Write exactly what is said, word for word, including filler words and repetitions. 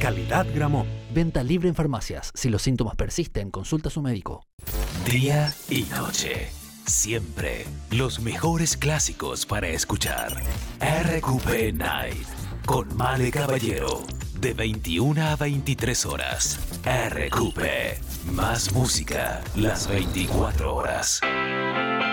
calidad Gramont. Venta libre en farmacias. Si los síntomas persisten, consulta a su médico. Día y noche. Siempre los mejores clásicos para escuchar. R Q P Night. Con Male Caballero. De veintiuna a veintitrés horas. R Q P. Más música las veinticuatro horas.